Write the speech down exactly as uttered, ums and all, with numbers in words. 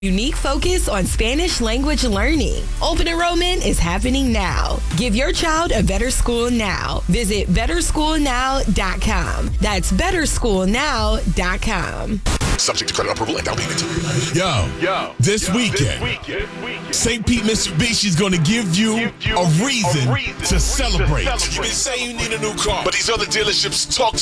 Unique focus on Spanish language learning. Open enrollment is happening now. Give your child a better school now. Visit better school now dot com. That's better school now dot com. Subject to credit approval and down payment. Yo, Yo, this yo, weekend, this weekend, Saint Pete Mitsubishi is going to give you, give you a, reason a reason to celebrate. to celebrate. You've been saying you need a new car, but these other dealerships talk